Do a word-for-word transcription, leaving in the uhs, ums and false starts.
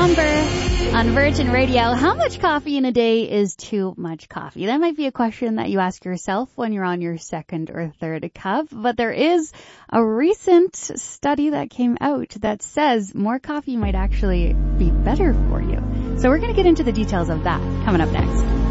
Bomber on Virgin Radio. How much coffee in a day is too much coffee? That might be a question that you ask yourself when you're on your second or third cup, but there is a recent study that came out that says more coffee might actually be better for you. So we're going to get into the details of that coming up next.